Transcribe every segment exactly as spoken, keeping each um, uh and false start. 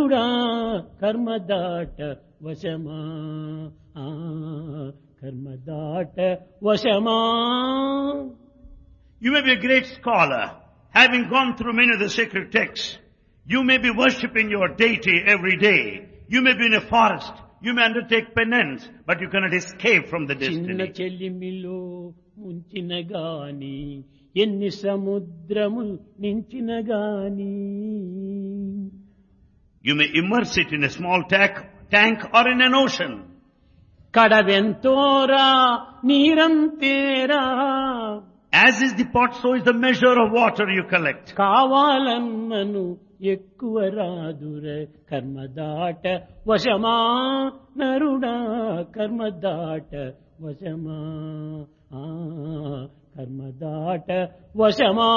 నరుడా కర్మదాట వశమా కర్మదాట వశమా. You may be a great scholar, having gone through many of the sacred texts. You may be worshipping your deity every day. You may be in a forest. You may undertake penance, but you cannot escape from the చిన్న destiny. చెల్లిమిలో ముంచిన గాని ఎన్ని సముద్రము నించిన గాని. You may immerse it in a small tank, tank or in an ocean. కడవెంతోరా నీరంతేరా. As is the pot, so is the measure of water you collect. కావాలన్నను ఎక్కువ రాదుర కర్మదాట వశమా నరుడా కర్మదాట వశమా కర్మదాట వశమా.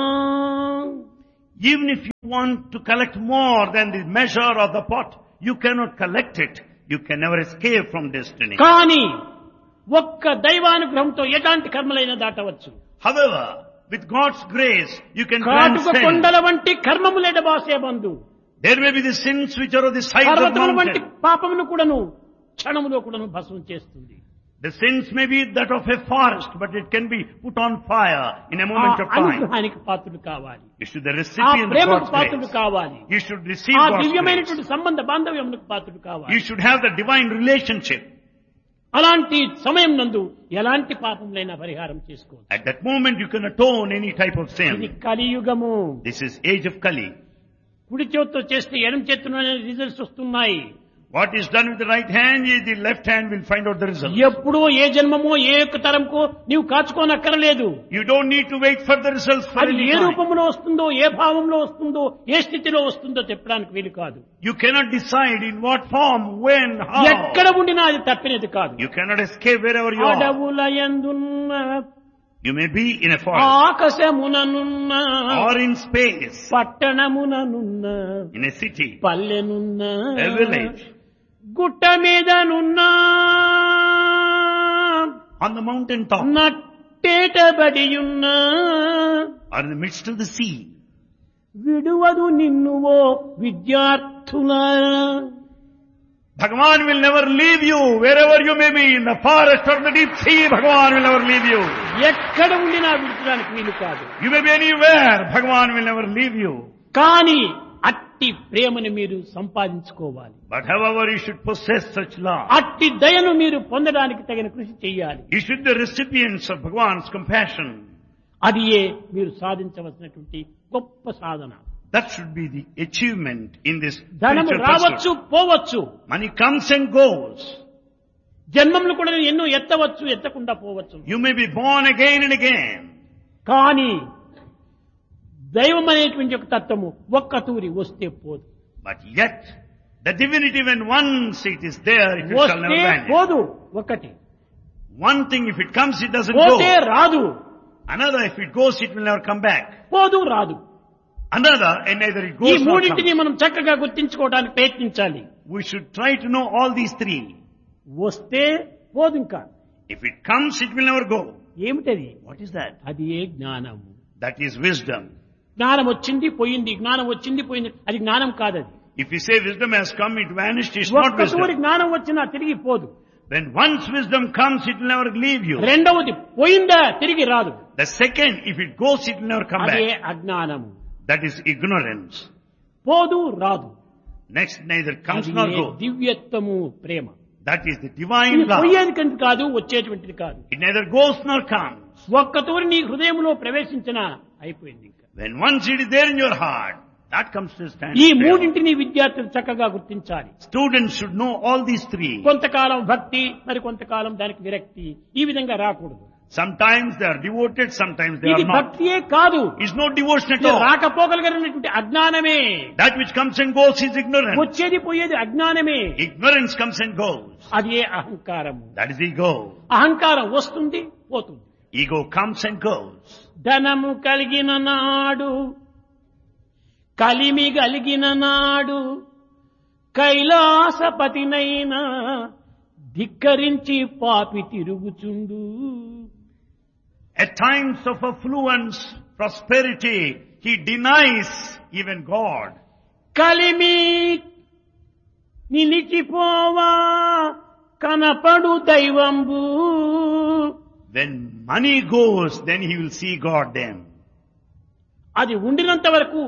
Even if you want to collect more than the measure of the pot, you cannot collect it. You can never escape from destiny. కానీ ఒక్క దైవానుగ్రహంతో ఎలాంటి కర్మలైనా దాటవచ్చు. However, with God's grace, you can కాటుక transcend. కొండల వంటి కర్మములేట బాసే బంధు. There may be the sins which are of the size of పర్వతముల వంటి mountain. పాపమును కూడాను క్షణములో కూడాను భస్మం చేస్తుంది. The sins may be that of a forest, but it can be put on fire in a ఆ moment of time. అనుగ్రహానికి పాత్రుడు కావాలి. You should be the ఆ recipient of ప్రేమకు God's పాత్రుడు grace. కావాలి. You should receive ఆ God's grace. దివ్యమైనటువంటి సంబంధ బాంధవ్యములకు పాత్రుడు కావాలి. You should have the divine relationship. అలాంటి సమయం నందు ఎలాంటి పాపములైనా పరిహారం చేసుకోవచ్చు. At that moment, you can atone any type of ఇది sin. కలియుగము. This is age of Kali. కుడి చేతితో చేస్తే ఎడమ చేతిలోనే రిజల్ట్స్ వస్తున్నాయి. What is done with the right hand, the left hand will find out the result. ఎప్పుడో ఏ జన్మమో ఏ యొక్క తరంకో నీవు కాచుకోనక్కరలేదు. You don't need to wait for the results for అది any ఏ time. రూపంలో వస్తుందో ఏ భావంలో వస్తుందో ఏ స్థితిలో వస్తుందో చెప్పడానికి వీలు కాదు. You cannot decide in what form, when, how. ఎక్కడ ఉండినా అది తప్పినది కాదు. You cannot escape wherever you are. అడవుల యందున్న You may be in a forest ఆకాశముననున్న or in space, పట్టణముననున్న in a city, పల్లెనున్న a village, గుట్ట మీదనున్న on the mountain top, నట్టేటబడియున్న or in the midst of the sea. విడువదు నిన్నువో విద్యార్థులారా. Bhagavan will never leave you wherever you may be, in the forest or the deep sea. Bhagavan will never leave you. ఎక్కడ ఉండినా విడిచడానికి వీలు కాదు. You may be anywhere. Bhagavan will never leave you. కానీ అట్టి ప్రేమను మీరు సంపాదించుకోవాలి. But however, you should possess such love. అట్టి దయను మీరు పొందడానికి తగిన కృషి చేయాలి. You should be the recipients of Bhagavan's compassion. అది ఏ మీరు సాధించవలసినటువంటి గొప్ప సాధన. That should be the achievement in this ధనము spiritual రావచ్చు pursuit. పోవచ్చు. Money comes and goes. జన్మములు కూడా ఎన్నో ఎత్తవచ్చు ఎత్తకుండా పోవచ్చు. You may be born again and again. కానీ దైవం అనేటువంటి ఒక తత్వము ఒక్క తూరి వస్తే పోదు. But yet, the divinity, when once it is there, it shall వస్తే never vanish. పోదు ఒకటి. One thing, if it comes, it doesn't పోతే go. రాదు. Another, if it goes, it will never come back. పోదు రాదు. Another, and neither it ఈ goes nor మూడింటిని comes. మనం చక్కగా గుర్తించుకోవడానికి ప్రయత్నించాలి. We should try to know all these three. వస్తే పోదు ఇంకా. If it comes, it will never go. ఏమిటది? What is that? అది ఏ జ్ఞానము. That is wisdom. జ్ఞానం వచ్చింది పోయింది, జ్ఞానం వచ్చింది పోయింది, అది జ్ఞానం కాదది. If you say wisdom has come, it vanished, it's not ఒక్క తూరి wisdom. జ్ఞానం వచ్చినా తిరిగి పోదు. When once wisdom comes, it will never leave you. రెండవది పోయిందా తిరిగి రాదు. The second, if it goes, it will never come అదే back. అజ్ఞానము. That is ignorance. పోదు రాదు. Next, neither comes అది nor A goes. దివ్యత్వము Prema. That is the divine ఇది love. పోయేది కంటే కాదు, వచ్చేటువంటిది కాదు. It neither goes nor comes. ఒక్క తూరి నీ హృదయంలో ప్రవేశించిన అయిపోయింది ఇంకా. When once it is there in your heart, that comes to stand ఈ still. మూడింటిని విద్యార్థులు చక్కగా గుర్తించాలి. Students should know all these three. కొంతకాలం భక్తి, మరి కొంతకాలం దానికి విరక్తి, ఈ విధంగా రాకూడదు. Sometimes they are devoted, sometimes they ఇది are not. భక్తియే కాదు, It's no devotion at ఇది all. రాకపోగలిగినటువంటి అజ్ఞానమే. That which comes and goes is ignorance. వచ్చేది పోయేది అజ్ఞానమే. Ignorance comes and goes. అది ఏ అహంకారము. That is ego. అహంకారం వస్తుంది పోతుంది. Ego comes and goes. ధనము కలిగిన నాడు, కలిమి కలిగిన నాడు, కైలాసపతినైనా ధిక్కరించి పాపి తిరుగుచుండు. At times of affluence, prosperity, he denies even God. Kalimi నిలిచిపోవా కనపడు దైవంబు. When money goes, then he will see God then. అది ఉండినంత వరకు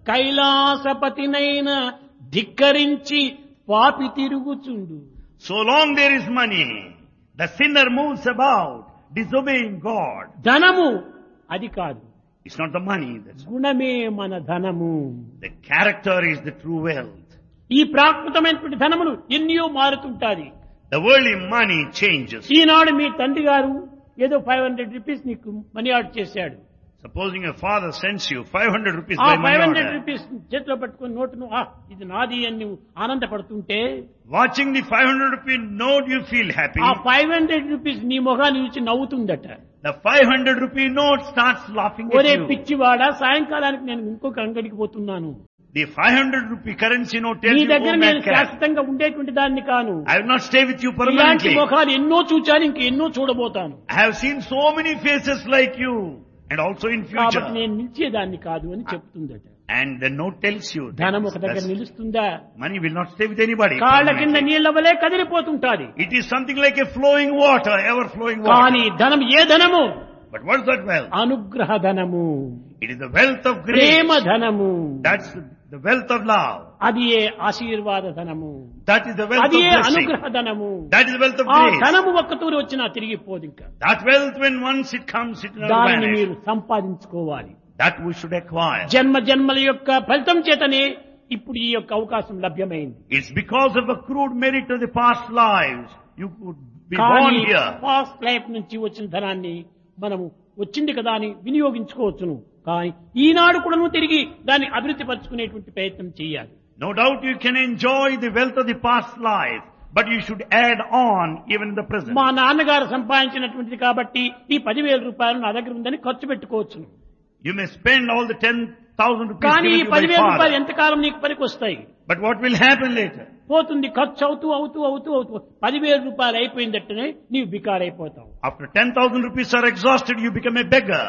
కైలాసపతినైన ధిక్కరించి పాపి తిరుగుచుండు. So long there is money, the sinner moves about, disobeying God. ధనము అది కాదు, It's not the money, that's గుణమే మన ధనము. the character is the true wealth. ఈ ప్రాకృతమైనటువంటి ధనములు ఎన్నో మారుతుంటాది. The worldly money changes. ఈనాడు మీ తండ్రి గారు ఏదో ఫైవ్ హండ్రెడ్ రూపీస్ నీకు మనీ ఆర్డర్ చేశాడు. Supposing a father sends you five hundred rupees ఆ by money five hundred order. Rupees చేతిలో పట్టుకుని నోటును ఆ ఇది నాది అని నువ్వు ఆనందపడుతుంటే Watching the five hundred rupee note, you feel happy. ఆ ఫైవ్ హండ్రెడ్ రూపీస్ నీ మొహాన్ని చూసి నవ్వుతుందట. The five hundred rupee note starts laughing at ఒరే you. పిచ్చివాడా, సాయంకాలానికి నేను ఇంకొక అంగడికి పోతున్నాను, The five hundred rupee currency note tells నీ you, దగ్గర oh నేను madcap, శాశ్వతంగా ఉండేటువంటి దాన్ని కాను. I will not stay with you ఇలాంటి permanently. ముఖాలు ఎన్నో చూచాను, ఇంక ఎన్నో చూడబోతాను. I have seen so many faces like you, and also in కాబట్టి future. నేను నిలిచేదాన్ని కాదు అని చెప్తుందట. And the note tells you ధనం that ఒక దగ్గర that's- నిలుస్తుందా? money will not stay with anybody. కాళ్ళ కింద permanently. నీళ్ల వలె కదిలిపోతుంటాది. It is something like a flowing water, ever flowing water. కానీ ధనం ఏ ధనము? But what is that wealth? అనుగ్రహ ధనము, It is the wealth of grace. ప్రేమ ధనము, That's the wealth of love. అది ఏ ఆశీర్వాద ధనము, That is the wealth of అది ఏ blessing. అనుగ్రహ ధనము. That is the wealth of ఆ grace. ధనము ఒక్కతూరి వచ్చినా తిరిగిపోదు. ఇంకా That wealth, when once it comes, it will not దానిని vanish. మీరు సంపాదించుకోవాలి. That we should acquire. జన్మ జన్మల యొక్క ఫలితం చేతనే ఇప్పుడు ఈ యొక్క అవకాశం లభ్యమైంది. It's because of accrued merit of the past lives you could be born కానీ here. పాస్ట్ లైఫ్ నుంచి వచ్చిన ధనాన్ని మనము వచ్చింది కదా అని వినియోగించుకోవచ్చును. కానీ ఈనాడు కూడా తిరిగి దాన్ని అభివృద్ధి పరచుకునేటువంటి ప్రయత్నం చేయాలి. No doubt you can enjoy the wealth of the past life, but you should add on even in the present. మా నాన్నగారు సంపాదించినటువంటిది కాబట్టి ఈ పదివేల రూపాయలు నా దగ్గర ఉందని ఖర్చు పెట్టుకోవచ్చును. You may spend all the ten thousand rupees కానీ given ఈ to you by పదివేల రూపాయలు father. ఎంతకాలం నీకు పనికి వస్తాయి? But what will happen later? పోతుంది, ఖర్చు అవుతూ అవుతూ అవుతూ అవుతూ పదివేల రూపాయలు అయిపోయిందట్టనే నీవు బికారైపోతావు. After ten thousand rupees are exhausted, you become a beggar.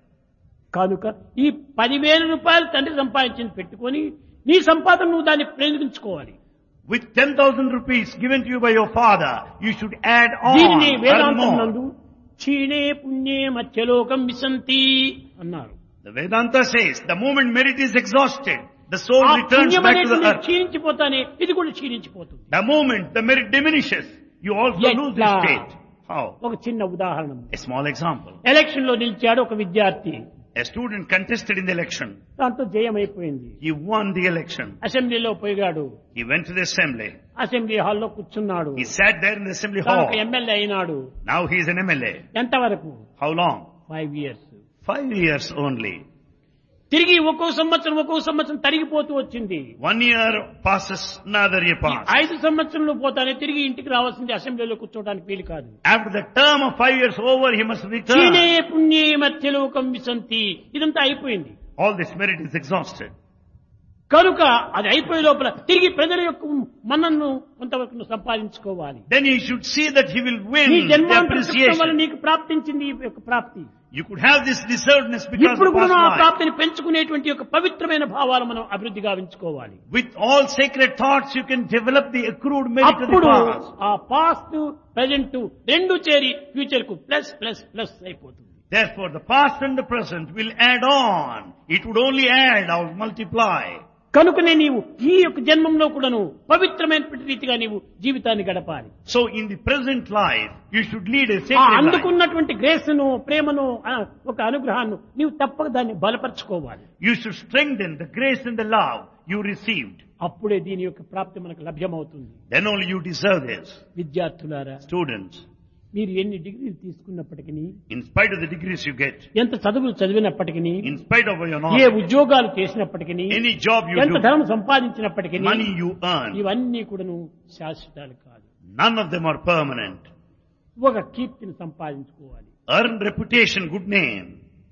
కనుక ఈ పదివేల రూపాయలు తండ్రి సంపాదించింది పెట్టుకొని నీ సంపాదన నువ్వు దాన్ని ప్రయోగించుకోవాలి. With ten thousand rupees given to you by your father, you should add on, దీనిని earn వేదాంతం more. నందు క్షీణే పుణ్యే మధ్యలోకం విశంతి అన్నారు. The Vedanta says, the moment merit is exhausted, the soul ఆ returns పుణ్యం back to the అనేది earth. క్షీణించిపోతానే ఇది కూడా క్షీణించిపోతుంది. The moment the merit diminishes, you also Yet lose the la- state. How? ఒక చిన్న ఉదాహరణ. A small example. ఎలక్షన్ లో నిలిచాడు ఒక విద్యార్థి. A student contested in the election. దాంతో జయమైపోయింది. He won the election. అసెంబ్లీలో పోయాడు. He went to the assembly. Assembly హాల్లో కూర్చున్నాడు. He sat there in the assembly తాను hall. ఒక ఎమ్మెల్యే అయినాడు. Now he is an M L A. ఎంతవరకు? How long? Five years. Five years only. తిరిగి ఒక్కో సంవత్సరం ఒక్కో సంవత్సరం తరిగిపోతూ వచ్చింది. One year passes, another year ఈ passes. ఐదు సంవత్సరంలో పోతానే తిరిగి ఇంటికి రావాల్సింది, అసెంబ్లీలో కూర్చోవడానికి వీలు కాదు. After the term of five years over, he must క్షీణే return. పుణ్యే మధ్యలోకం విశంతి, ఇదంతా అయిపోయింది. All this merit is exhausted. కనుక అది అయిపోయే లోపల తిరిగి ప్రజల యొక్క మన్నను కొంతవరకు సంపాదించుకోవాలి. Then he should see that he will win నీ the జన్మాంతర వల్ల appreciation. నీకు ప్రాప్తించింది ఈ యొక్క ప్రాప్తి. You could have this deservedness because of ఇప్పుడు the కూడా past ఆ life. ప్రాప్తిని పెంచుకునేటువంటి యొక్క పవిత్రమైన భావాలు మనం అభివృద్ధి గావించుకోవాలి. With all sacred thoughts, you can develop the accrued merit of the అప్పుడు past. ఆ పాస్ట్ ప్రజెంట్ రెండు చేరి ఫ్యూచర్ కు ప్లస్ ప్లస్ ప్లస్ అయిపోతుంది. Therefore, the past and the present will add on. It would only add or multiply. కనుకనే నీవు ఈ యొక్క జన్మంలో కూడాను పవిత్రమైనటువంటి రీతిగా నీవు జీవితాన్ని గడపాలి. So, in the present life, you should lead a ఆ sacred life. అందుకున్నటువంటి గ్రేస్ను, ప్రేమను, ఆ, ఒక అనుగ్రహాన్ని నీవు తప్పక దాన్ని బలపరచుకోవాలి. You should strengthen the grace and the love you received. అప్పుడే దీని యొక్క ప్రాప్తి మనకు లభ్యమవుతుంది. Then only you deserve this. విద్యార్థులారా, Students, మీరు ఎన్ని డిగ్రీలు తీసుకున్నప్పటికీ, in spite of the degrees you get, ఎంత చదువులు చదివినప్పటికీ, in spite of your A knowledge, ఉద్యోగాలు చేసినప్పటికీ, any job you ఎంత do, ధనం సంపాదించినప్పటికీ, money you earn, ఇవన్నీ కూడాను శాశ్వతాలు కాదు. none of them are permanent. ఒక కీర్తిని సంపాదించుకోవాలి. Earn reputation, good name.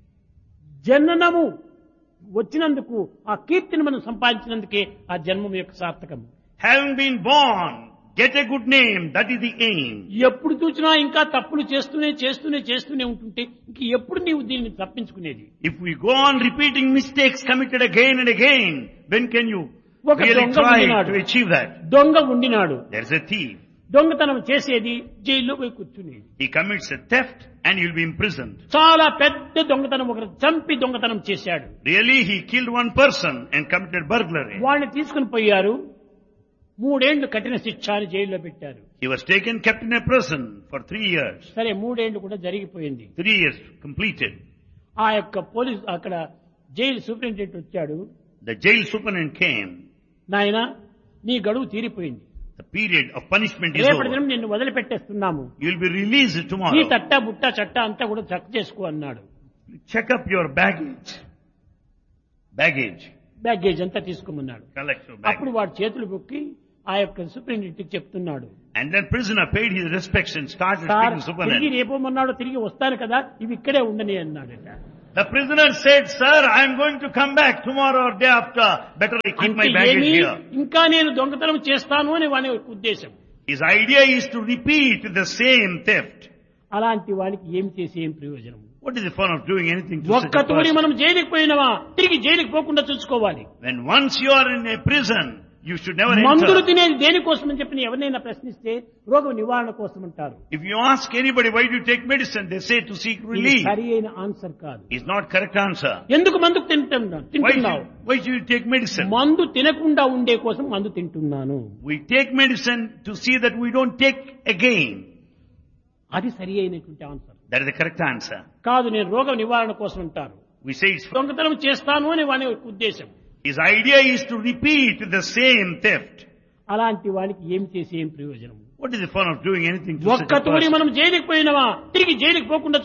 జననము వచ్చినందుకు ఆ కీర్తిని మనం సంపాదించినందుకే ఆ జన్మం యొక్క సార్థకం. Having been born, get a good name, that is the aim. ఎప్పుడు చూసినా ఇంకా తప్పులు చేస్తూనే చేస్తూనే చేస్తూనే ఉంటుంటే ఇంక ఎప్పుడు నీవు దీన్ని తప్పించుకునేది? If we go on repeating mistakes committed again and again, when can you ఒక really దొంగ tried ఉండినాడు. to achieve that. దొంగ ఉండినాడు. There's a thief. దొంగతనం చేసేది జైల్లో పోయి కూర్చునేది. He commits a theft and he'll be imprisoned. చాలా పెద్ద దొంగతనం, ఒకరు చంపి దొంగతనం చేశాడు. Really, he killed one person and committed burglary. వాళ్ళని తీసుకుని పోయారు. మూడేళ్లు కఠిన శిక్ష అని జైల్లో పెట్టారు. He was taken, kept in a prison for three years. సరే, మూడేళ్లు కూడా జరిగిపోయింది. Three years completed. ఆ యొక్క పోలీస్ అక్కడ జైలు సూపరింటెండెంట్ వచ్చాడు. The jail superintendent came. నాయనా, నీ గడువు తీరిపోయింది. The period of punishment is రేపటి over. దినం నిన్ను వదిలిపెట్టేస్తున్నాము. You'll be released నీ tomorrow. తట్ట బుట్ట చట్ట అంతా కూడా చెక్ చేసుకో అన్నాడు. Check up your baggage. Baggage. Baggage అంతా తీసుకోమన్నాడు. Collect your అప్పుడు baggage. వాడు చేతులు బొక్కి ఆ యొక్క సూపరింటెండెంట్ చెప్తున్నాడు, And then prisoner paid his respects and started sir speaking తిరిగి superintendent. రేపోమన్నాడు, తిరిగి వస్తాను కదా, ఇవి ఇక్కడే ఉండని అన్నాడట. The prisoner said, sir, I am going to come back tomorrow or day after. Better I keep my అంటే baggage ఏమి, here. ఇంకా నేను దొంగతనం చేస్తాను అని వాని యొక్క ఉద్దేశం. His idea is to repeat the same theft. అలాంటి వానికి ఏం చేసి ఏం ప్రయోజనం? What is the fun of doing anything to such ఒక్క a తూరి person? మనం జైలుకి పోయినవా, తిరిగి జైలుకి పోకుండా చూసుకోవాలి. When once you are in a prison, you should never మందులు enter. తినేది దేనికోసం అని చెప్పి ఎవరినైనా ప్రశ్నిస్తే రోగ నివారణ కోసం అంటారు. If you ask anybody why do you take medicine, they say to seek ఇది relief. సరి అయిన ఆన్సర్ కాదు. It's not correct answer. ఎందుకు మందుకు తింటున్నా Why తింటున్నావు? should, why should you take medicine? మందు తినకుండా ఉండే కోసం మందు తింటున్నాను. We take medicine to see that we don't take again. అది సరి అయినటువంటి answer That is the correct answer. కాదు. నేను రోగ నివారణ కోసం అంటారు. We say it's, దొంగతనం చేస్తాను అని వాని యొక్క ఉద్దేశం. his idea is to repeat the same theft. అలాంటి వానికి ఏం చేసి ఏం ప్రయోజనం? What is the fun of doing anything to such ఒక్క a తూరి person? మనం జైలుకి పోయినవా, తిరిగి జైలుకి పోకుండా